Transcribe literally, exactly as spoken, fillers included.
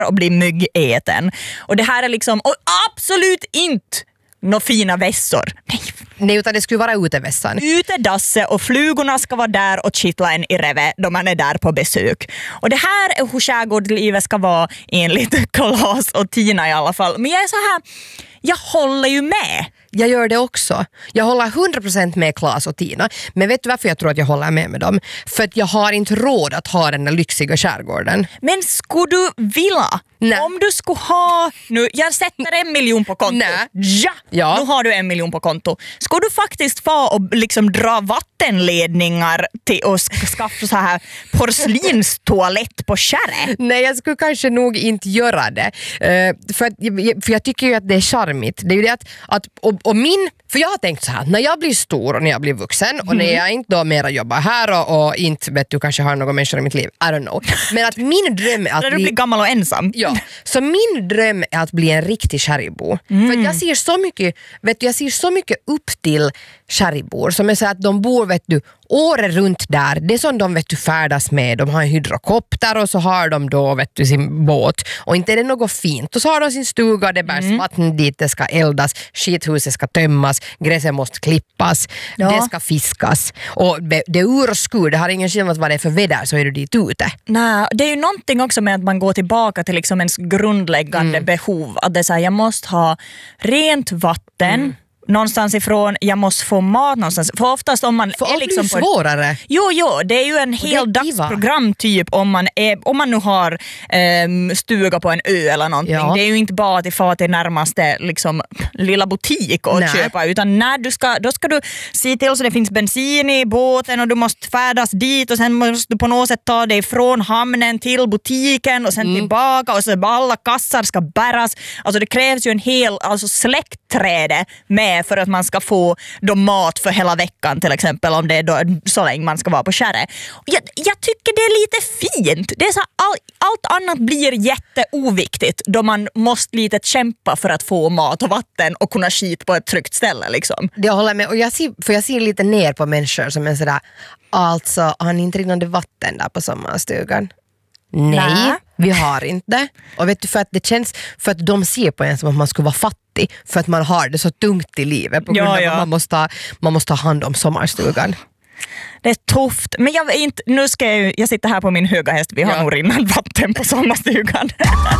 och bli myggäten. Och det här är liksom, och absolut inte några fina vässor. Nej. Nej, utan det skulle vara utevässan. Utedasse och flugorna ska vara där och kittla en i revet då man är där på besök. Och det här är hur skärgårdslivet ska vara enligt Klas och Tina i alla fall. Men jag är så här, jag håller ju med. Jag gör det också. Jag håller hundra procent med Klas och Tina. Men vet du varför jag tror att jag håller med med dem? För att jag har inte råd att ha den där lyxiga skärgården. Men skulle du vilja? Nej. Om du skulle ha... Nu, jag sätter en miljon på konto. Nej. Ja, Ja, nu har du en miljon på konto. Skulle du faktiskt få och liksom dra vattenledningar till och skaffa så här porslinstoalett på Kärre? Nej, jag skulle kanske nog inte göra det. Uh, för, att, för jag tycker ju att det är charmigt. Det är ju det att, att och, och min, för jag har tänkt så här, när jag blir stor och när jag blir vuxen och när jag inte då mera jobbar här och, och inte vet du kanske har någon människor i mitt liv, I don't know. Men att min dröm är att När du bli... blir gammal och ensam. Ja, så min dröm är att bli en riktig skärgårdsbo. Mm. För att jag ser så mycket, vet du, jag ser så mycket upp till skärgårdsbor som är så att de bor, vet du, året runt där. Det är som de, vet du, färdas med. De har en hydrokopter och så har de då, vet du, sin båt. Och inte är det något fint. Och så har de sin stuga, det bärs mm. vatten dit, det ska eldas, skithuset ska tömmas, gräset måste klippas, ja. Det ska fiskas. Och det är ur och skur, det har ingen skillnad vad det är för väder, så är du dit ute. Nej, det är ju någonting också med att man går tillbaka till liksom ens grundläggande mm. behov. Att det är så här, jag måste ha rent vatten, mm. någonstans ifrån, jag måste få mat någonstans. För oftast om man för är liksom på svårare. Jo, jo, det är ju en hel dagsprogram typ om man, är, om man nu har um, stuga på en ö eller någonting. Ja. Det är ju inte bara att få till närmaste liksom, lilla butik och Nej. köpa, utan när du ska, då ska du se till så det finns bensin i båten och du måste färdas dit och sen måste du på något sätt ta dig från hamnen till butiken och sen mm. tillbaka och så alla kassar ska bäras. Alltså det krävs ju en hel alltså släktträde med för att man ska få då mat för hela veckan till exempel, om det är då, så länge man ska vara på Kärre. Jag, jag tycker det är lite fint. Det är så all, allt annat blir jätteoviktigt då man måste lite kämpa för att få mat och vatten och kunna skita på ett tryggt ställe liksom. Jag håller med, och jag ser, för jag ser lite ner på människor som är sådär, alltså har ni inte rinnande vatten där på sommarstugan? Nej, Nä. vi har inte. Och vet du, för att det känns, för att de ser på en som att man skulle vara fattig, för att man har det så tungt i livet på grund ja, av ja. att man måste, ha, man måste ha hand om sommarstugan. Det är tufft, men jag vet inte, nu ska jag, jag sitter här på min höga häst, vi har ja. nog rinnande vatten på sommarstugan.